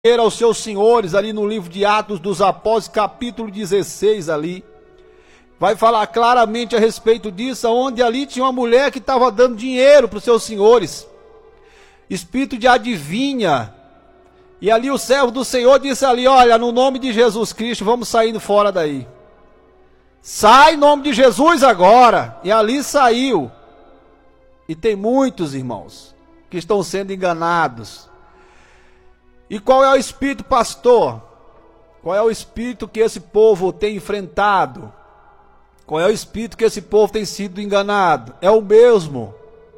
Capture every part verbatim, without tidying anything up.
aos seus senhores, ali no livro de Atos dos Apóstolos, capítulo dezesseis ali, vai falar claramente a respeito disso, onde ali tinha uma mulher que estava dando dinheiro para os seus senhores, espírito de adivinha, e ali o servo do Senhor disse ali, olha, no nome de Jesus Cristo, vamos saindo fora daí, sai em nome de Jesus agora, e ali saiu, e tem muitos irmãos, que estão sendo enganados. E qual é o espírito, pastor? Qual é o espírito que esse povo tem enfrentado? Qual é o espírito que esse povo tem sido enganado? É o mesmo.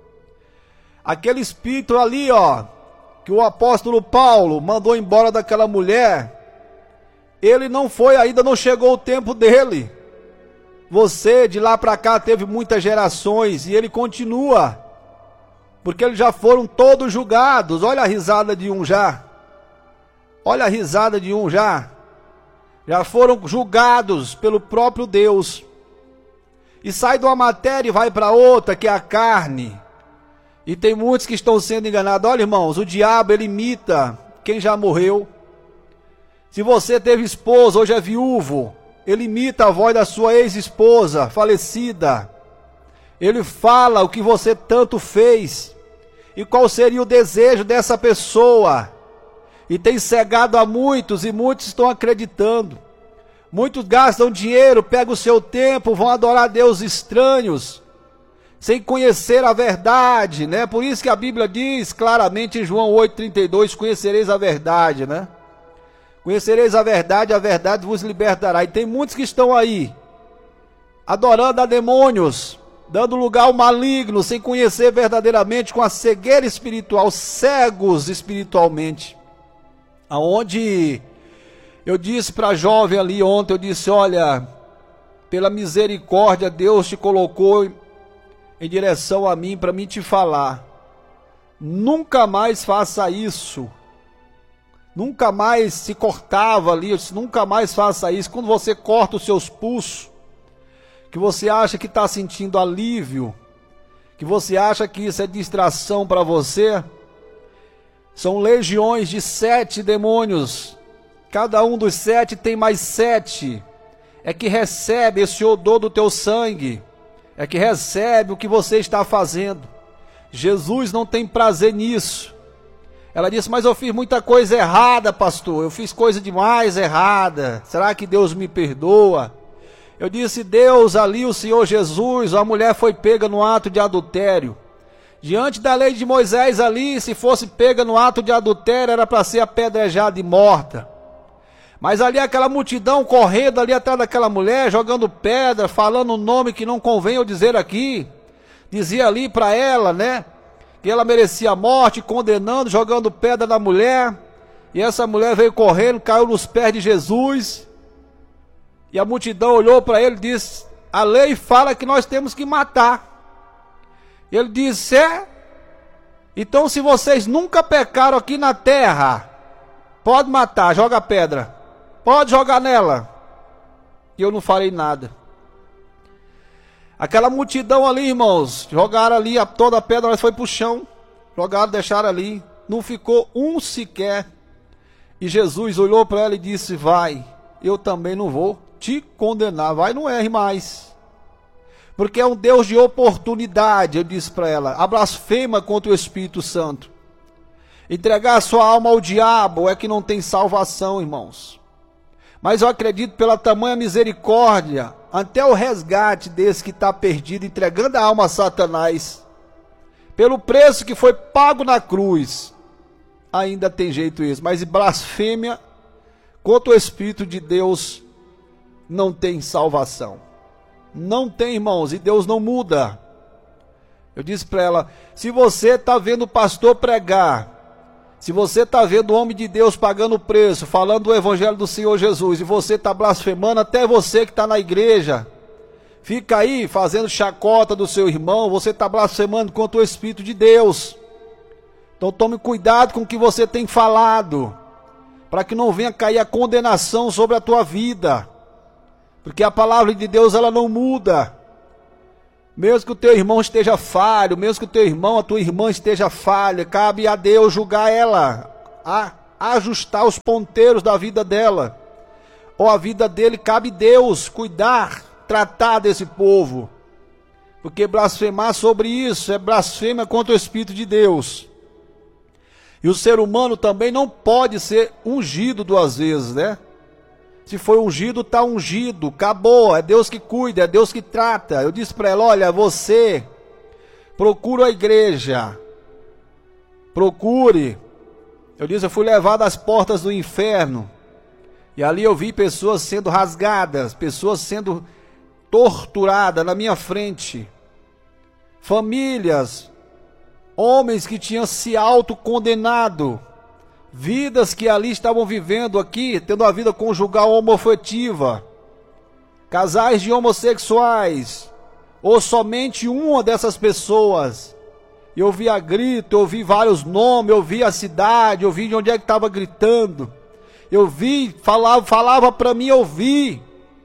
Aquele espírito ali, ó, que o apóstolo Paulo mandou embora daquela mulher, ele não foi ainda, não chegou o tempo dele. Você, de lá para cá, teve muitas gerações e ele continua, porque eles já foram todos julgados. Olha a risada de um já. Olha a risada de um já. Já foram julgados pelo próprio Deus. E sai de uma matéria e vai para outra, que é a carne. E tem muitos que estão sendo enganados. Olha, irmãos, o diabo, ele imita quem já morreu. Se você teve esposa, hoje é viúvo, ele imita a voz da sua ex-esposa, falecida. Ele fala o que você tanto fez. E qual seria o desejo dessa pessoa. E tem cegado a muitos, e muitos estão acreditando. Muitos gastam dinheiro, pegam o seu tempo, vão adorar Deus estranhos, sem conhecer a verdade, né? Por isso que a Bíblia diz claramente em João oito, trinta e dois, conhecereis a verdade, né? Conhecereis a verdade, a verdade vos libertará. E tem muitos que estão aí, adorando a demônios, dando lugar ao maligno, sem conhecer verdadeiramente, com a cegueira espiritual, cegos espiritualmente. Aonde eu disse para a jovem ali ontem, eu disse, olha, pela misericórdia Deus te colocou em direção a mim, para mim te falar, nunca mais faça isso, nunca mais se cortava ali, eu disse, nunca mais faça isso. Quando você corta os seus pulsos, que você acha que está sentindo alívio, que você acha que isso é distração para você, são legiões de sete demônios, cada um dos sete tem mais sete, é que recebe esse odor do teu sangue, é que recebe o que você está fazendo. Jesus não tem prazer nisso. Ela disse, mas eu fiz muita coisa errada, pastor, eu fiz coisa demais errada, será que Deus me perdoa? Eu disse, Deus ali, o Senhor Jesus, a mulher foi pega no ato de adultério. Diante da lei de Moisés ali, se fosse pega no ato de adultério, era para ser apedrejada e morta. Mas ali aquela multidão correndo ali atrás daquela mulher, jogando pedra, falando um nome que não convém eu dizer aqui. Dizia ali para ela, né, que ela merecia a morte, condenando, jogando pedra na mulher. E essa mulher veio correndo, caiu nos pés de Jesus. E a multidão olhou para ele e disse, a lei fala que nós temos que matar. Ele disse, é, então se vocês nunca pecaram aqui na terra, pode matar, joga pedra, pode jogar nela, e eu não farei nada. Aquela multidão ali, irmãos, jogaram ali, toda a pedra mas foi para o chão, jogaram, deixaram ali, não ficou um sequer, e Jesus olhou para ela e disse, vai, eu também não vou te condenar, vai, não erre mais. Porque é um Deus de oportunidade, eu disse para ela, a blasfema contra o Espírito Santo. Entregar a sua alma ao diabo é que não tem salvação, irmãos. Mas eu acredito pela tamanha misericórdia, até o resgate desse que está perdido, entregando a alma a Satanás, pelo preço que foi pago na cruz, ainda tem jeito isso. Mas blasfêmia contra o Espírito de Deus não tem salvação. Não tem, irmãos, e Deus não muda. Eu disse para ela, se você está vendo o pastor pregar, se você está vendo o homem de Deus pagando o preço, falando do evangelho do Senhor Jesus, e você está blasfemando, até você que está na igreja, fica aí fazendo chacota do seu irmão, você está blasfemando contra o Espírito de Deus. Então tome cuidado com o que você tem falado, para que não venha cair a condenação sobre a tua vida. Porque a palavra de Deus, ela não muda. Mesmo que o teu irmão esteja falho, mesmo que o teu irmão, a tua irmã esteja falha, cabe a Deus julgar ela. A, ajustar os ponteiros da vida dela. Ou a vida dele, cabe Deus cuidar, tratar desse povo. Porque blasfemar sobre isso é blasfêmia contra o Espírito de Deus. E o ser humano também não pode ser ungido duas vezes, né? Se foi ungido, está ungido, acabou, é Deus que cuida, é Deus que trata. Eu disse para ela, olha, você procura a igreja, procure. Eu disse, eu fui levado às portas do inferno, e ali eu vi pessoas sendo rasgadas, pessoas sendo torturadas na minha frente, famílias, homens que tinham se autocondenado, vidas que ali estavam vivendo aqui, tendo a vida conjugal homoafetiva, casais de homossexuais, ou somente uma dessas pessoas. Eu via grito, eu vi vários nomes, eu vi a cidade, eu vi de onde é que estava gritando, eu vi, falava, falava para mim ouvir,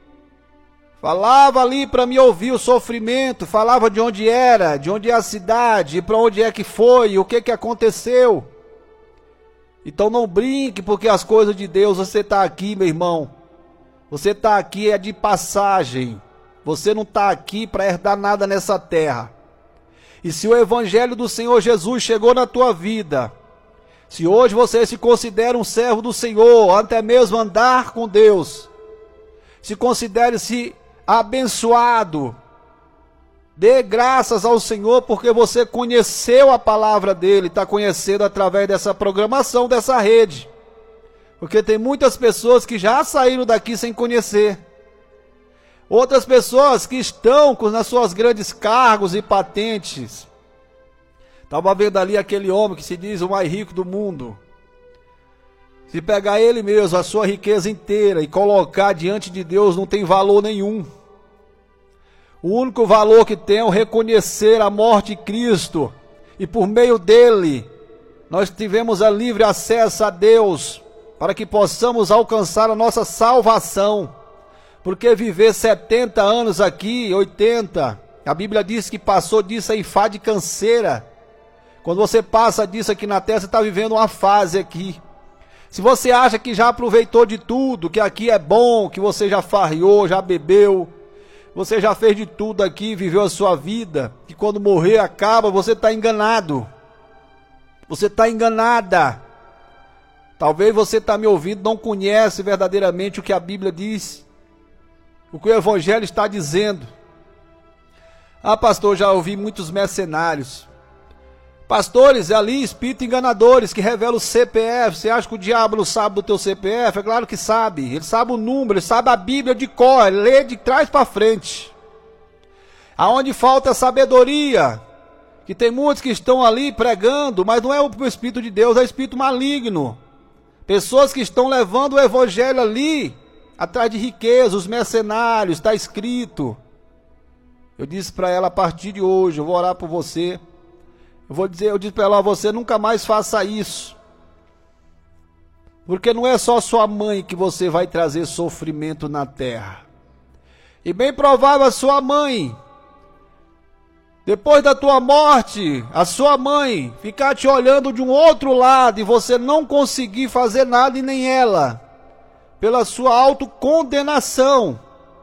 falava ali para mim ouvir o sofrimento, falava de onde era, de onde é a cidade, para onde é que foi, o que que aconteceu. Então não brinque, porque as coisas de Deus, você está aqui, meu irmão, você está aqui é de passagem, você não está aqui para herdar nada nessa terra. E se o evangelho do Senhor Jesus chegou na tua vida, se hoje você se considera um servo do Senhor, até mesmo andar com Deus, se considere-se abençoado, dê graças ao Senhor porque você conheceu a palavra dele, está conhecendo através dessa programação, dessa rede. Porque tem muitas pessoas que já saíram daqui sem conhecer. Outras pessoas que estão com, nas suas grandes cargos e patentes. Estava vendo ali aquele homem que se diz o mais rico do mundo. Se pegar ele mesmo, a sua riqueza inteira, e colocar diante de Deus, não tem valor nenhum. O único valor que tem é o reconhecer a morte de Cristo. E por meio dele, nós tivemos a livre acesso a Deus, para que possamos alcançar a nossa salvação. Porque viver setenta anos aqui, oitenta, a Bíblia diz que passou disso aí fase de canseira. Quando você passa disso aqui na terra, você está vivendo uma fase aqui. Se você acha que já aproveitou de tudo, que aqui é bom, que você já farriou, já bebeu, você já fez de tudo aqui, viveu a sua vida, que quando morrer acaba, você está enganado. Você está enganada. Talvez você está me ouvindo, não conhece verdadeiramente o que a Bíblia diz, o que o Evangelho está dizendo. Ah, pastor, já ouvi muitos mercenários. Pastores ali, espíritos enganadores que revelam o C P F. Você acha que o diabo não sabe do teu C P F? É claro que sabe. Ele sabe o número, ele sabe a Bíblia de cor, ele lê de trás para frente. Aonde falta sabedoria, que tem muitos que estão ali pregando, mas não é o Espírito de Deus, é o Espírito maligno. Pessoas que estão levando o Evangelho ali, atrás de riqueza, os mercenários, está escrito. Eu disse para ela, a partir de hoje, eu vou orar por você. Eu vou dizer, eu disse para ela, você nunca mais faça isso. Porque não é só sua mãe que você vai trazer sofrimento na terra. E bem provável a sua mãe, depois da tua morte, a sua mãe ficar te olhando de um outro lado e você não conseguir fazer nada e nem ela, pela sua autocondenação.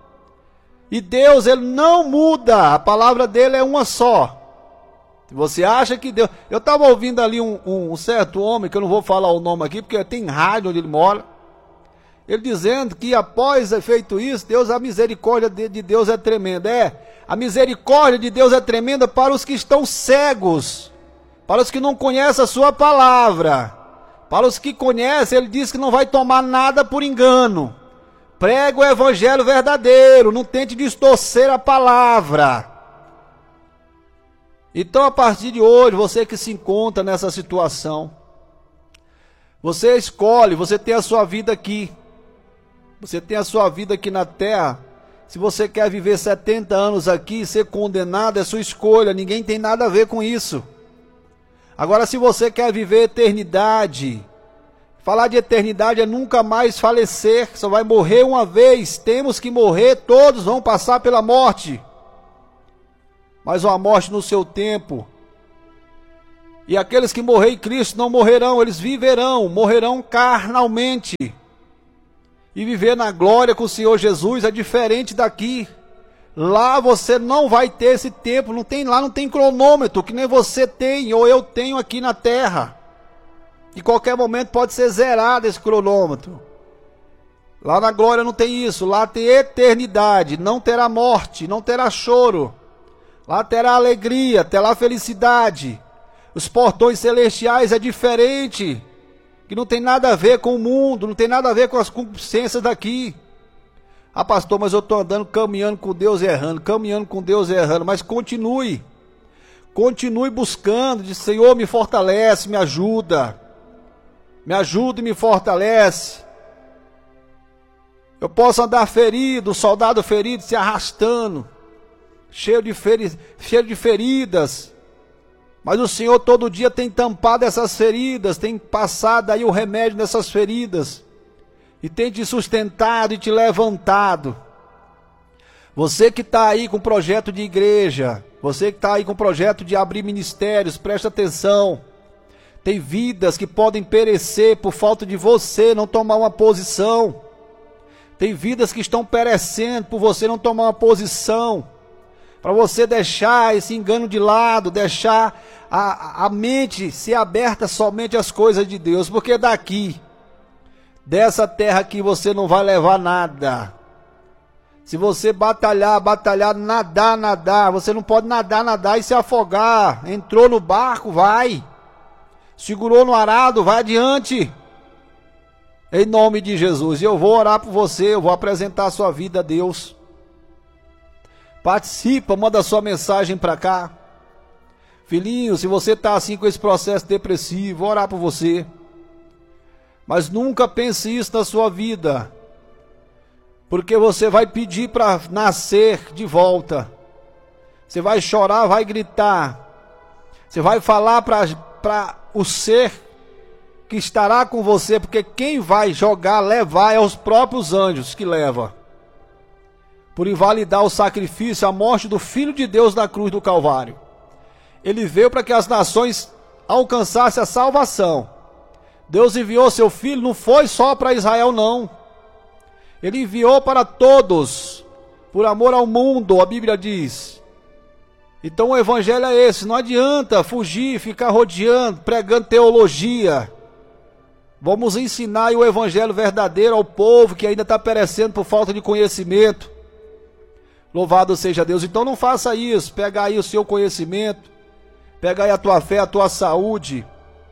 E Deus, ele não muda, a palavra dele é uma só. Você acha que Deus... Eu estava ouvindo ali um, um, um certo homem, que eu não vou falar o nome aqui, porque tem rádio onde ele mora, ele dizendo que após ter feito isso, Deus, a misericórdia de, de Deus é tremenda. É, a misericórdia de Deus é tremenda para os que estão cegos, para os que não conhecem a sua palavra. Para os que conhecem, ele diz que não vai tomar nada por engano. Prega o evangelho verdadeiro, não tente distorcer a palavra. Então, a partir de hoje, você que se encontra nessa situação, você escolhe, você tem a sua vida aqui. Você tem a sua vida aqui na terra. Se você quer viver setenta anos aqui, ser condenado, é sua escolha, ninguém tem nada a ver com isso. Agora, se você quer viver eternidade, falar de eternidade é nunca mais falecer, só vai morrer uma vez, temos que morrer, todos vão passar pela morte. Mas uma morte no seu tempo. E aqueles que morrerem em Cristo não morrerão, eles viverão, morrerão carnalmente. E viver na glória com o Senhor Jesus é diferente daqui. Lá você não vai ter esse tempo, não tem, lá não tem cronômetro, que nem você tem ou eu tenho aqui na terra. Em qualquer momento pode ser zerado esse cronômetro. Lá na glória não tem isso, lá tem eternidade, não terá morte, não terá choro. Lá terá alegria, terá felicidade. Os portões celestiais é diferente, que não tem nada a ver com o mundo, não tem nada a ver com as concupiscências daqui. Ah, pastor, mas eu estou andando, caminhando com Deus e errando, caminhando com Deus e errando. Mas continue, continue buscando, diz, Senhor, me fortalece, me ajuda, me ajuda e me fortalece. Eu posso andar ferido, soldado ferido, se arrastando, cheio de, feri cheio de feridas, mas o Senhor todo dia tem tampado essas feridas, tem passado aí o remédio nessas feridas, e tem te sustentado e te levantado. Você que está aí com projeto de igreja, você que está aí com projeto de abrir ministérios, presta atenção. Tem vidas que podem perecer por falta de você não tomar uma posição. Tem vidas que estão perecendo por você não tomar uma posição. Para você deixar esse engano de lado, deixar a, a mente ser aberta somente às coisas de Deus. Porque daqui, dessa terra aqui, você não vai levar nada. Se você batalhar, batalhar, nadar, nadar, você não pode nadar, nadar e se afogar. Entrou no barco, vai. Segurou no arado, vai adiante. Em nome de Jesus. E eu vou orar por você, eu vou apresentar a sua vida a Deus. Participa, manda sua mensagem para cá. Filhinho, se você está assim com esse processo depressivo, vou orar por você. Mas nunca pense isso na sua vida. Porque você vai pedir para nascer de volta. Você vai chorar, vai gritar. Você vai falar para o ser que estará com você. Porque quem vai jogar, levar, é os próprios anjos que levam. Por invalidar o sacrifício, a morte do Filho de Deus na cruz do Calvário. Ele veio para que as nações alcançassem a salvação. Deus enviou seu Filho, não foi só para Israel não. Ele enviou para todos, por amor ao mundo, a Bíblia diz. Então o evangelho é esse, não adianta fugir, ficar rodeando, pregando teologia. Vamos ensinar o evangelho verdadeiro ao povo que ainda está perecendo por falta de conhecimento. Louvado seja Deus. Então não faça isso, pega aí o seu conhecimento, pega aí a tua fé, a tua saúde,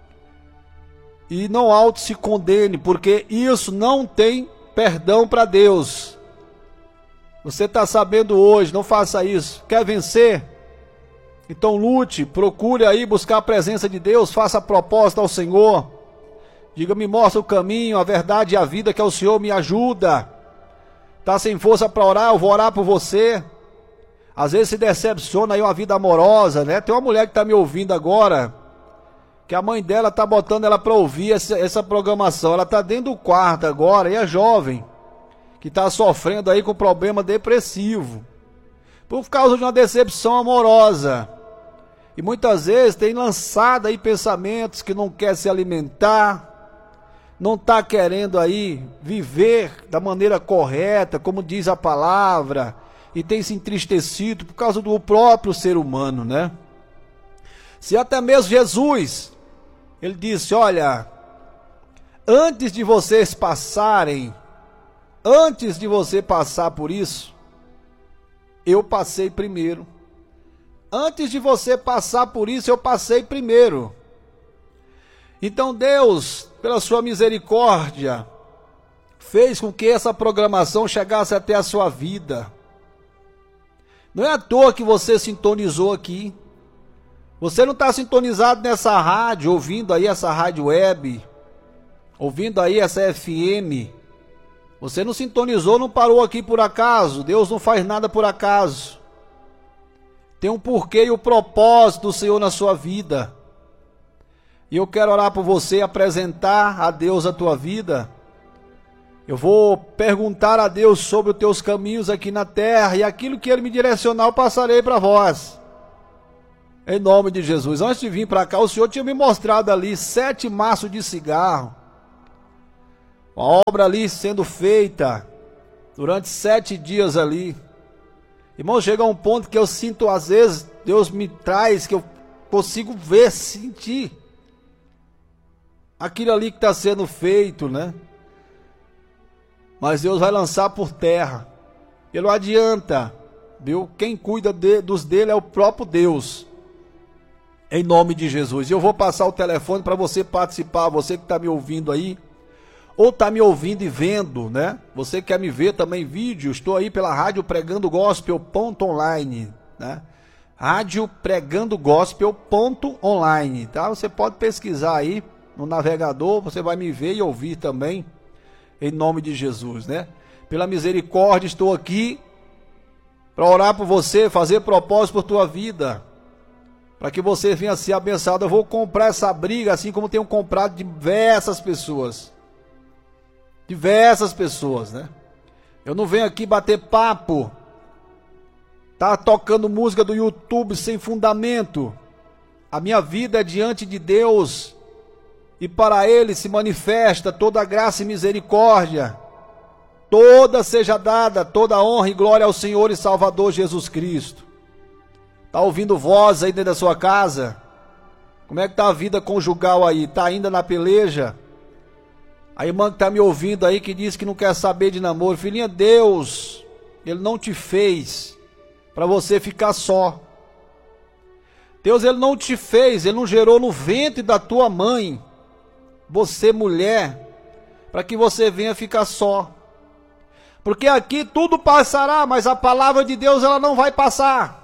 e não auto se condene, porque isso não tem perdão para Deus. Você está sabendo hoje, não faça isso. Quer vencer? Então lute, procure aí buscar a presença de Deus, faça a proposta ao Senhor. Diga, me mostra o caminho, a verdade e a vida, que é o Senhor, me ajuda. Está sem força para orar, eu vou orar por você. Às vezes se decepciona aí uma vida amorosa, né? Tem uma mulher que está me ouvindo agora, que a mãe dela está botando ela para ouvir essa, essa programação. Ela está dentro do quarto agora, e é jovem, que está sofrendo aí com problema depressivo, por causa de uma decepção amorosa. E muitas vezes tem lançado aí pensamentos que não quer se alimentar, não está querendo aí viver da maneira correta, como diz a palavra, e tem se entristecido por causa do próprio ser humano, né? Se até mesmo Jesus, ele disse, olha, antes de vocês passarem, antes de você passar por isso, eu passei primeiro. Antes de você passar por isso, eu passei primeiro. Então Deus, pela sua misericórdia, fez com que essa programação chegasse até a sua vida. Não é à toa que você sintonizou aqui. Você não está sintonizado nessa rádio, ouvindo aí essa rádio web, ouvindo aí essa F M. Você não sintonizou, não parou aqui por acaso. Deus não faz nada por acaso. Tem um porquê e o propósito do Senhor na sua vida. E eu quero orar por você, apresentar a Deus a tua vida. Eu vou perguntar a Deus sobre os teus caminhos aqui na terra, e aquilo que Ele me direcionar eu passarei para vós. Em nome de Jesus. Antes de vir para cá, o Senhor tinha me mostrado ali sete maços de cigarro. Uma obra ali sendo feita durante sete dias ali. Irmão, chega a um ponto que eu sinto, às vezes, Deus me traz, que eu consigo ver, sentir aquilo ali que está sendo feito, né? Mas Deus vai lançar por terra. E não adianta, viu? Quem cuida de, dos dele é o próprio Deus. Em nome de Jesus. E eu vou passar o telefone para você participar, você que está me ouvindo aí, ou está me ouvindo e vendo, né? Você quer me ver também vídeo, estou aí pela rádio pregando gospel ponto online, né? Rádio pregando gospel ponto online, tá? Você pode pesquisar aí no navegador, você vai me ver e ouvir também, em nome de Jesus, né? Pela misericórdia estou aqui para orar por você, fazer propósito por tua vida, para que você venha ser abençoado. Eu vou comprar essa briga, assim como tenho comprado diversas pessoas. Diversas pessoas, né? Eu não venho aqui bater papo, tá tocando música do YouTube sem fundamento. A minha vida é diante de Deus, e para Ele se manifesta toda a graça e misericórdia. Toda seja dada, toda honra e glória ao Senhor e Salvador Jesus Cristo. Tá ouvindo voz aí dentro da sua casa? Como é que tá a vida conjugal aí? Tá ainda na peleja? A irmã que tá me ouvindo aí, que diz que não quer saber de namoro. Filhinha, Deus, Ele não te fez para você ficar só. Deus, Ele não te fez, Ele não gerou no ventre da tua mãe, você mulher, para que você venha ficar só. Porque aqui tudo passará, mas a palavra de Deus ela não vai passar.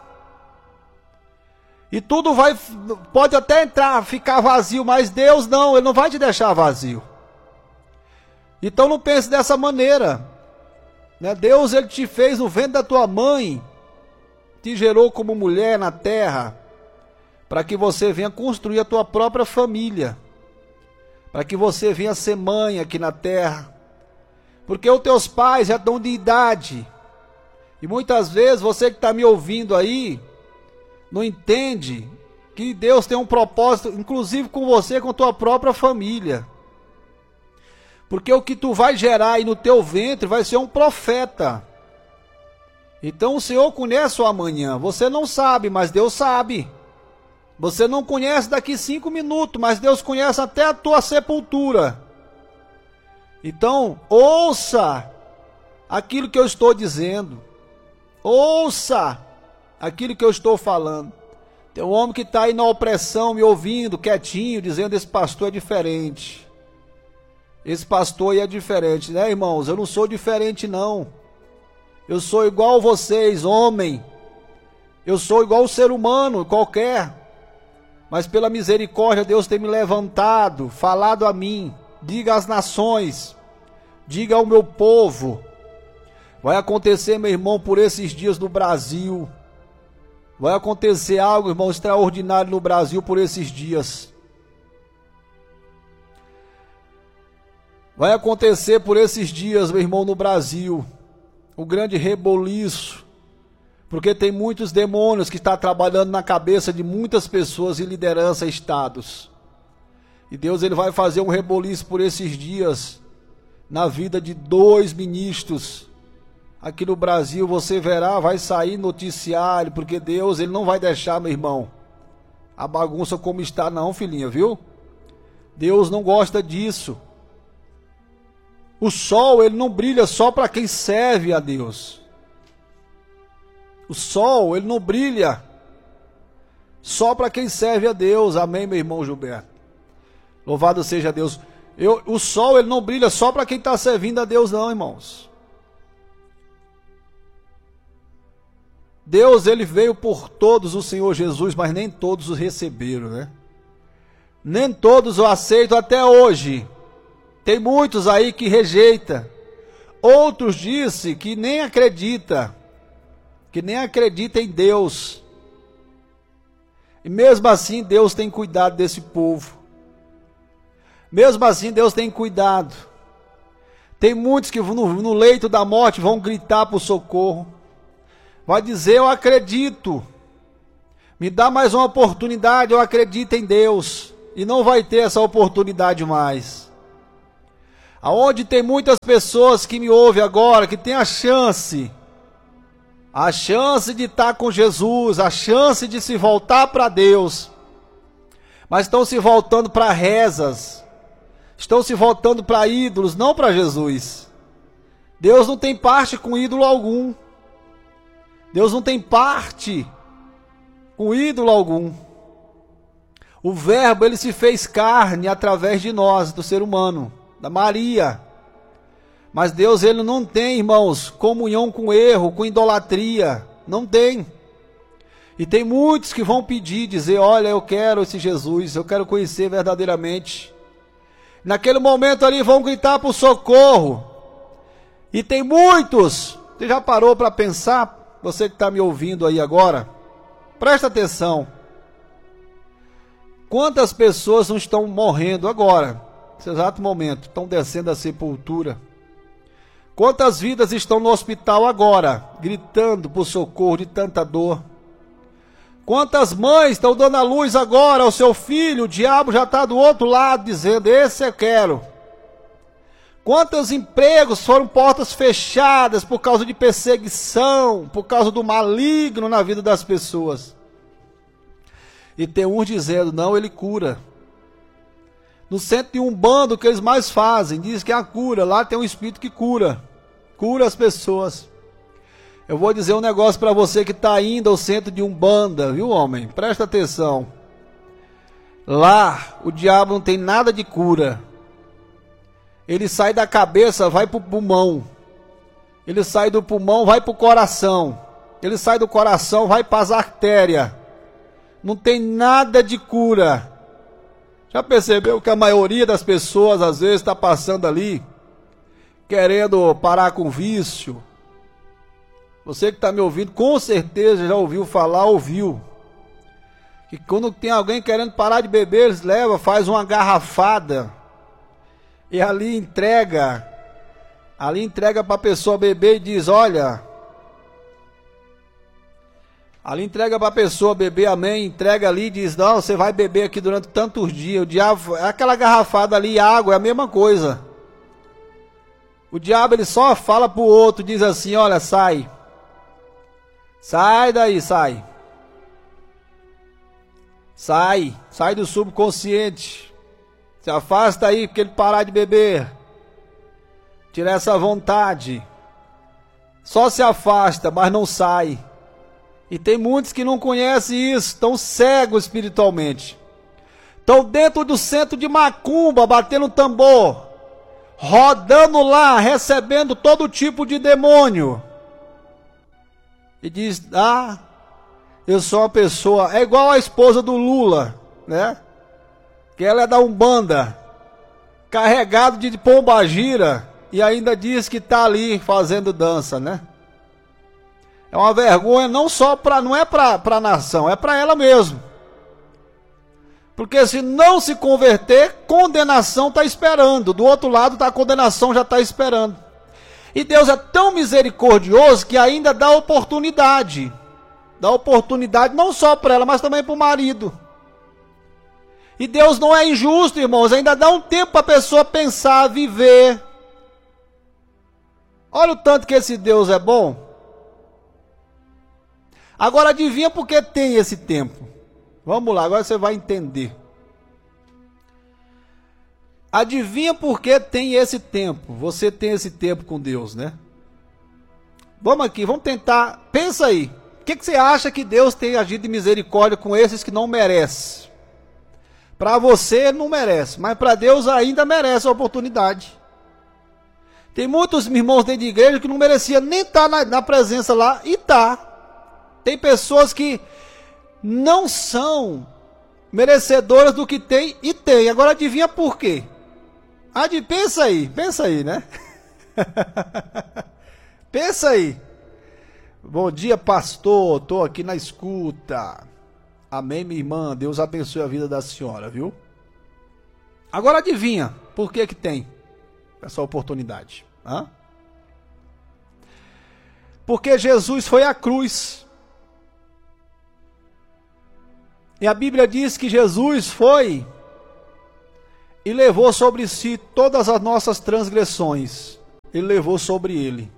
E tudo vai, pode até entrar, ficar vazio, mas Deus não, Ele não vai te deixar vazio. Então não pense dessa maneira, né? Deus, Ele te fez no ventre da tua mãe, te gerou como mulher na terra, para que você venha construir a tua própria família, para que você venha ser mãe aqui na terra, porque os teus pais já estão de idade, e muitas vezes você que está me ouvindo aí, não entende que Deus tem um propósito, inclusive com você, com tua própria família. Porque o que tu vai gerar aí no teu ventre vai ser um profeta. Então o Senhor conhece o amanhã. Você não sabe, mas Deus sabe. Você não conhece daqui cinco minutos, mas Deus conhece até a tua sepultura. Então, ouça aquilo que eu estou dizendo. Ouça aquilo que eu estou falando. Tem um homem que está aí na opressão, me ouvindo, quietinho, dizendo: esse pastor é diferente. Esse pastor aí é diferente, né, irmãos? Eu não sou diferente, não. Eu sou igual a vocês, homem. Eu sou igual o ser humano, qualquer. Mas pela misericórdia, Deus tem me levantado, falado a mim. Diga às nações, diga ao meu povo. Vai acontecer, meu irmão, por esses dias no Brasil. Vai acontecer algo, irmão, extraordinário no Brasil por esses dias. Vai acontecer por esses dias, meu irmão, no Brasil, o grande reboliço, porque tem muitos demônios que estão trabalhando na cabeça de muitas pessoas em liderança, estados. E Deus, Ele vai fazer um reboliço por esses dias, na vida de dois ministros. Aqui no Brasil, você verá, vai sair noticiário, porque Deus, Ele não vai deixar, meu irmão, a bagunça como está, não, filhinha, viu? Deus não gosta disso. O sol, ele não brilha só para quem serve a Deus. O sol, ele não brilha só para quem serve a Deus. Amém, meu irmão Gilberto? Louvado seja Deus. Eu, o sol, ele não brilha só para quem está servindo a Deus, não, irmãos. Deus, ele veio por todos, o Senhor Jesus, mas nem todos o receberam, né? Nem todos o aceitam até hoje. Tem muitos aí que rejeita. Outros disse que nem acredita, que nem acredita em Deus. E mesmo assim Deus tem cuidado desse povo. Mesmo assim Deus tem cuidado. Tem muitos que no, no leito da morte vão gritar por socorro. Vai dizer: eu acredito, Me dá mais uma oportunidade, eu acredito em Deus. E não vai ter essa oportunidade mais. Aonde tem muitas pessoas que me ouvem agora, que tem a chance, a chance de estar com Jesus, a chance de se voltar para Deus, mas estão se voltando para rezas, estão se voltando para ídolos, não para Jesus. Deus não tem parte com ídolo algum. Deus não tem parte com ídolo algum. O Verbo, ele se fez carne através de nós, do ser humano, da Maria. Mas Deus, ele não tem, irmãos, comunhão com erro, com idolatria. Não tem. E tem muitos que vão pedir, dizer, olha, eu quero esse Jesus, eu quero conhecer verdadeiramente. Naquele momento ali vão gritar por socorro. E tem muitos, você já parou para pensar, você que está me ouvindo aí agora, presta atenção. Quantas pessoas não estão morrendo agora, nesse exato momento, estão descendo a sepultura? Quantas vidas estão no hospital agora, gritando por socorro de tanta dor? Quantas mães estão dando a luz agora ao seu filho, o diabo já está do outro lado dizendo, esse eu quero. Quantos empregos foram portas fechadas por causa de perseguição, por causa do maligno na vida das pessoas? E tem uns dizendo, não, ele cura. No centro de Umbanda, o que eles mais fazem, diz que é a cura, lá tem um espírito que cura, cura as pessoas. Eu vou dizer um negócio para você que está indo ao centro de Umbanda, viu, homem? Presta atenção. Lá, o diabo não tem nada de cura. Ele sai da cabeça, vai para o pulmão. Ele sai do pulmão, vai para o coração. Ele sai do coração, vai para as artérias. Não tem nada de cura. Já percebeu que a maioria das pessoas às vezes está passando ali, querendo parar com vício? Você que está me ouvindo, com certeza já ouviu falar, ouviu. Que quando tem alguém querendo parar de beber, eles levam, faz uma garrafada. E ali entrega, ali entrega para a pessoa beber e diz, olha... Ali entrega para a pessoa beber, amém, entrega ali e diz, não, você vai beber aqui durante tantos dias. O diabo, aquela garrafada ali, água, é a mesma coisa. O diabo, ele só fala para o outro, diz assim, olha, sai. Sai daí, sai. Sai, sai do subconsciente. Se afasta aí, porque ele parar de beber. Tira essa vontade. Só se afasta, mas não sai. E tem muitos que não conhecem isso, estão cegos espiritualmente. Estão dentro do centro de macumba, batendo tambor, rodando lá, recebendo todo tipo de demônio. E diz, ah, eu sou uma pessoa, é igual a esposa do Lula, né? Que ela é da Umbanda, carregado de pombagira, e ainda diz que está ali fazendo dança, né? É uma vergonha não só para, não é para a nação, é para ela mesmo. Porque se não se converter, condenação está esperando. Do outro lado, tá, a condenação já está esperando. E Deus é tão misericordioso que ainda dá oportunidade. Dá oportunidade não só para ela, mas também para o marido. E Deus não é injusto, irmãos, ainda dá um tempo para a pessoa pensar, viver. Olha o tanto que esse Deus é bom. Agora adivinha por que tem esse tempo? Vamos lá, agora você vai entender. Adivinha por que tem esse tempo? Você tem esse tempo com Deus, né? Vamos aqui, vamos tentar. Pensa aí. O que, que você acha que Deus tem agido de misericórdia com esses que não merecem? Para você não merece, mas para Deus ainda merece a oportunidade. Tem muitos irmãos dentro de igreja que não mereciam nem estar na, na presença lá e tá. Tem pessoas que não são merecedoras do que tem e tem. Agora adivinha por quê? Adi, pensa aí, pensa aí, né? Pensa aí. Bom dia, pastor, estou aqui na escuta. Amém, minha irmã, Deus abençoe a vida da senhora, viu? Agora adivinha por que que tem essa oportunidade? Hã? Porque Jesus foi à cruz. E a Bíblia diz que Jesus foi e levou sobre si todas as nossas transgressões. Ele levou sobre ele.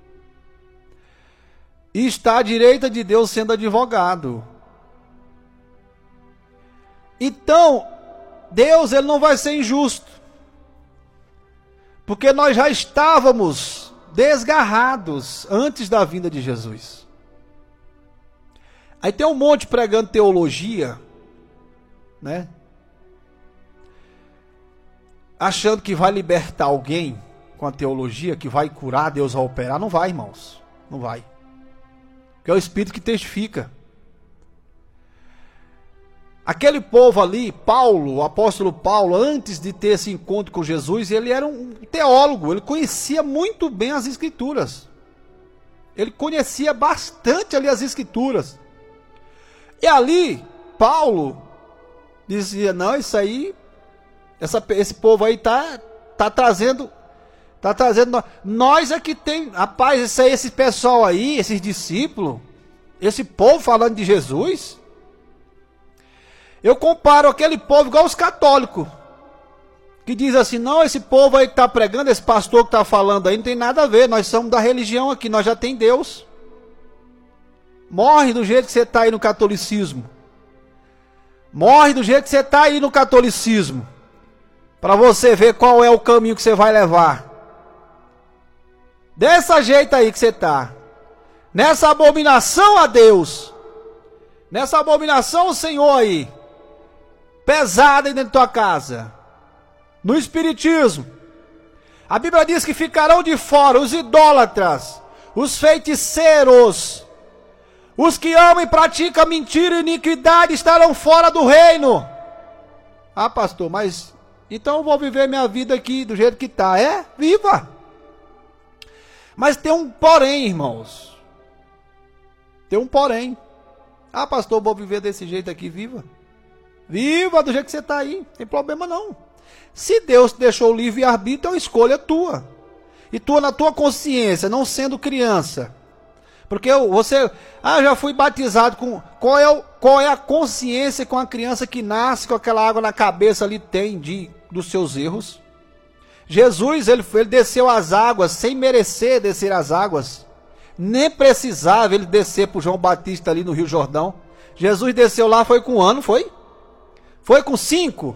E está à direita de Deus sendo advogado. Então, Deus ele não vai ser injusto. Porque nós já estávamos desgarrados antes da vinda de Jesus. Aí tem um monte pregando teologia, né? Achando que vai libertar alguém com a teologia, que vai curar, Deus vai operar. Não vai, irmãos. Não vai. Porque é o Espírito que testifica. Aquele povo ali, Paulo, o apóstolo Paulo, antes de ter esse encontro com Jesus, ele era um teólogo, ele conhecia muito bem as Escrituras. Ele conhecia bastante ali as Escrituras. E ali, Paulo dizia, não, isso aí, essa, esse povo aí tá, tá trazendo, tá trazendo, nós é que tem, rapaz, esse, esse pessoal aí, esses discípulos, esse povo falando de Jesus, eu comparo aquele povo igual os católicos, que diz assim, não, esse povo aí que está pregando, esse pastor que está falando aí, não tem nada a ver, nós somos da religião aqui, nós já tem Deus. Morre do jeito que você está aí no catolicismo. Morre do jeito que você está aí no catolicismo. Para você ver qual é o caminho que você vai levar. Dessa jeito aí que você está. Nessa abominação a Deus. Nessa abominação ao Senhor aí. Pesada aí dentro da tua casa. No espiritismo. A Bíblia diz que ficarão de fora os idólatras. Os feiticeiros. Os que amam e praticam mentira e iniquidade estarão fora do reino. Ah, pastor, mas então eu vou viver minha vida aqui do jeito que está. É? Viva! Mas tem um porém, irmãos. Tem um porém. Ah, pastor, eu vou viver desse jeito aqui. Viva! Viva do jeito que você está aí. Não tem problema não. Se Deus te deixou o livre-arbítrio, é uma escolha tua. E tua na tua consciência, não sendo criança. Porque você, ah, já fui batizado com, qual é, o, qual é a consciência que uma criança que nasce com aquela água na cabeça ali tem de, dos seus erros? Jesus, ele, ele desceu as águas sem merecer descer as águas, nem precisava ele descer para o João Batista ali no Rio Jordão. Jesus desceu lá, foi com um ano, foi? Foi com cinco?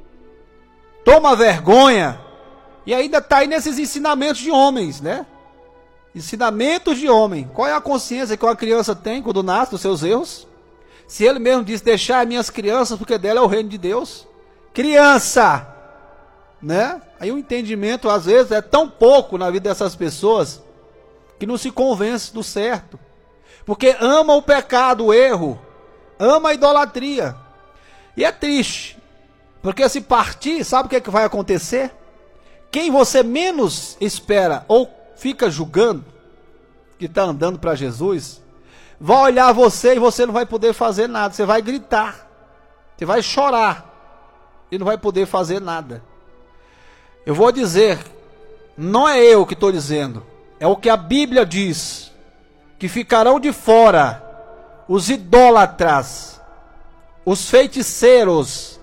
Toma vergonha! E ainda está aí nesses ensinamentos de homens, né? Ensinamentos de homem. Qual é a consciência que uma criança tem quando nasce dos seus erros? Se ele mesmo diz, deixar minhas crianças, porque dela é o reino de Deus. Criança! Né? Aí o entendimento, às vezes, é tão pouco na vida dessas pessoas, que não se convence do certo. Porque ama o pecado, o erro. Ama a idolatria. E é triste. Porque se partir, sabe o que, é que vai acontecer? Quem você menos espera, ou fica julgando, que está andando para Jesus, vai olhar você e você não vai poder fazer nada. Você vai gritar, você vai chorar e não vai poder fazer nada. Eu vou dizer, não é eu que estou dizendo, é o que a Bíblia diz, que ficarão de fora os idólatras, os feiticeiros,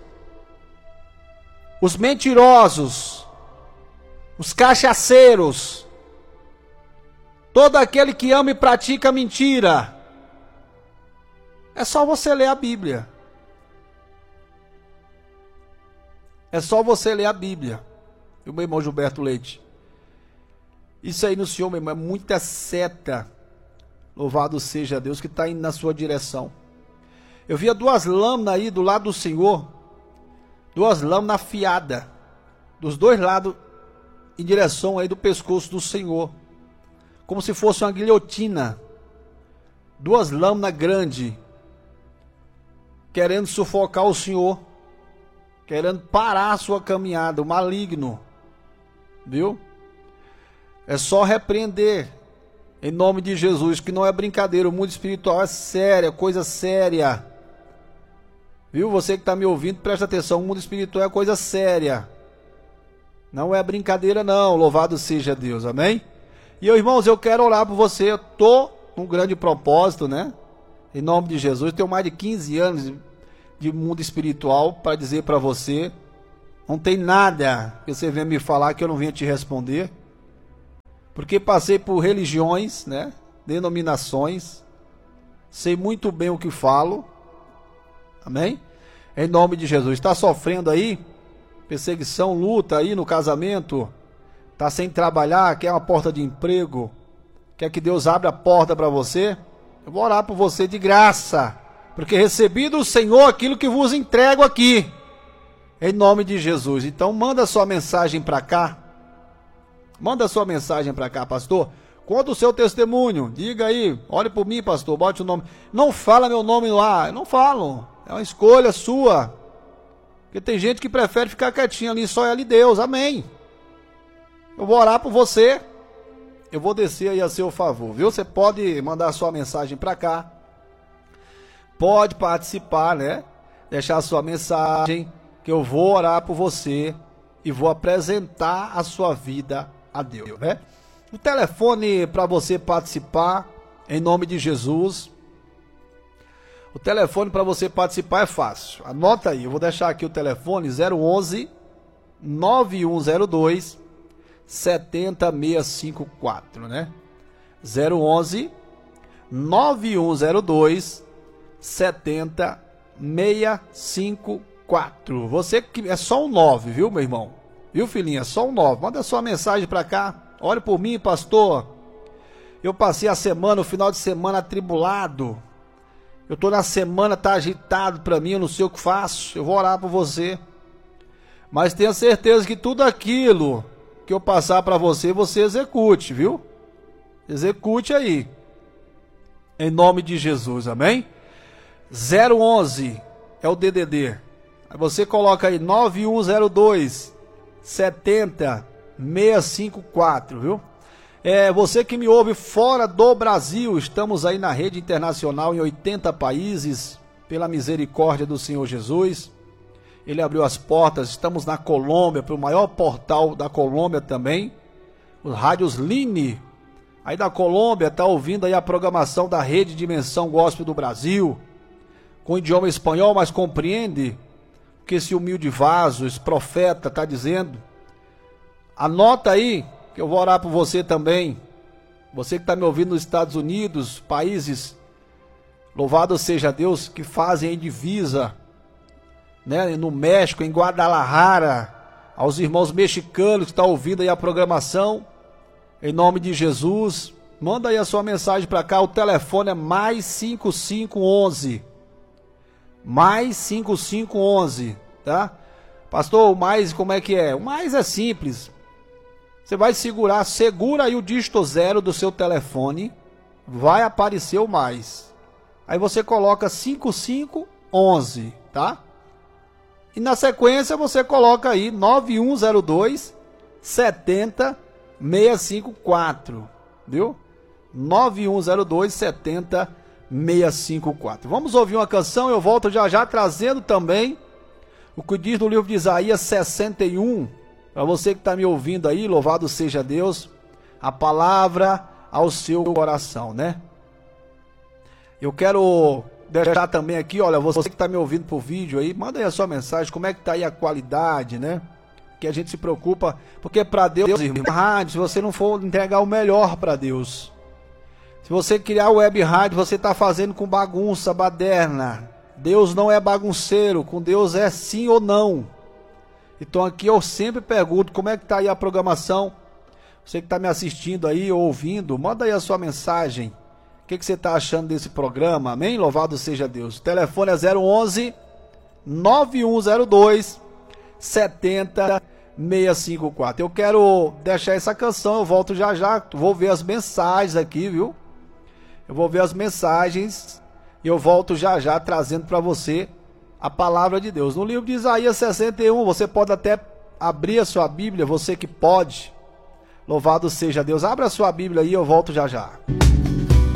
os mentirosos, os cachaceiros, todo aquele que ama e pratica mentira. É só você ler a Bíblia. É só você ler a Bíblia. E o meu irmão Gilberto Leite. Isso aí no Senhor, meu irmão, é muita seta. Louvado seja Deus que está indo na sua direção. Eu via duas lâminas aí do lado do Senhor. Duas lâminas afiadas. Dos dois lados, em direção aí do pescoço do Senhor. Como se fosse uma guilhotina. Duas lâminas grandes. Querendo sufocar o Senhor. Querendo parar a sua caminhada. O maligno. Viu? É só repreender. Em nome de Jesus. Que não é brincadeira. O mundo espiritual é sério. É coisa séria. Viu? Você que está me ouvindo, presta atenção. O mundo espiritual é coisa séria. Não é brincadeira não. Louvado seja Deus. Amém? E eu, irmãos, eu quero orar por você. Eu estou com um grande propósito, né? Em nome de Jesus. Eu tenho mais de quinze anos de mundo espiritual para dizer para você. Não tem nada que você venha me falar que eu não venha te responder. Porque passei por religiões, né? Denominações. Sei muito bem o que falo. Amém? Em nome de Jesus. Está sofrendo aí? Perseguição, luta aí no casamento? Está sem trabalhar? Quer uma porta de emprego? Quer que Deus abra a porta para você? Eu vou orar por você de graça. Porque recebi do Senhor aquilo que vos entrego aqui. Em nome de Jesus. Então manda sua mensagem para cá. Manda sua mensagem para cá, pastor. Conta o seu testemunho. Diga aí. Olhe por mim, pastor. Bote o nome. Não fala meu nome lá. Eu não falo. É uma escolha sua. Porque tem gente que prefere ficar quietinho ali. Só é ali Deus. Amém. Eu vou orar por você. Eu vou descer aí a seu favor. Viu? Você pode mandar sua mensagem para cá. Pode participar, né? Deixar sua mensagem. Que eu vou orar por você e vou apresentar a sua vida a Deus, né? O telefone para você participar, em nome de Jesus. O telefone para você participar é fácil. Anota aí, eu vou deixar aqui o telefone zero onze, nove um zero dois, sete zero seis cinco quatro, né? zero onze, nove um zero dois, sete zero seis cinco quatro. Você que é só um nove, viu, meu irmão? Viu, filhinha? É só um nove. Manda sua mensagem para cá. Olhe por mim, pastor. Eu passei a semana, o final de semana atribulado. Eu tô na semana, tá agitado para mim, eu não sei o que faço. Eu vou orar por você. Mas tenha certeza que tudo aquilo que eu passar para você, você execute, viu? Execute aí. Em nome de Jesus, amém? zero onze é o D D D. Aí você coloca aí nove um zero dois, sete zero seis cinco quatro, viu? É, você que me ouve fora do Brasil, estamos aí na rede internacional em oitenta países, pela misericórdia do Senhor Jesus. Ele abriu as portas, estamos na Colômbia, para o maior portal da Colômbia também, os rádios Line, aí da Colômbia, está ouvindo aí a programação da Rede Dimensão Gospel do Brasil, com idioma espanhol, mas compreende que esse humilde vaso, esse profeta está dizendo. Anota aí, que eu vou orar por você também. Você que está me ouvindo nos Estados Unidos, países, louvado seja Deus, que fazem em divisa, né, no México, em Guadalajara, aos irmãos mexicanos que estão ouvindo aí a programação, em nome de Jesus, manda aí a sua mensagem para cá. O telefone é mais cinco cinco onze. Mais cinco cinco onze, tá? Pastor, o mais como é que é? O mais é simples. Você vai segurar, segura aí o dígito zero do seu telefone, vai aparecer o mais. Aí você coloca cinco cinco onze, tá? E na sequência você coloca aí nove um zero dois, sete zero seis cinco quatro, viu? nove um zero dois, sete zero seis cinco quatro. Vamos ouvir uma canção, eu volto já já trazendo também o que diz no livro de Isaías sessenta e um, para você que está me ouvindo aí, louvado seja Deus, a palavra ao seu coração, né? Eu quero deixar também aqui, olha, você que está me ouvindo por vídeo aí, manda aí a sua mensagem, como é que está aí a qualidade, né? Que a gente se preocupa, porque para Deus, irmão, rádio, se você não for entregar o melhor para Deus, se você criar o web rádio, você está fazendo com bagunça, baderna. Deus não é bagunceiro, com Deus é sim ou não. Então aqui eu sempre pergunto, como é que está aí a programação? Você que está me assistindo aí, ou ouvindo, manda aí a sua mensagem. O que, que você está achando desse programa? Amém? Louvado seja Deus. O telefone é zero onze, nove um zero dois, sete zero seis cinco quatro. Eu quero deixar essa canção, eu volto já já, vou ver as mensagens aqui, viu? Eu vou ver as mensagens e eu volto já já trazendo para você a palavra de Deus. No livro de Isaías sessenta e um, você pode até abrir a sua Bíblia, você que pode. Louvado seja Deus. Abra a sua Bíblia aí, eu volto já já.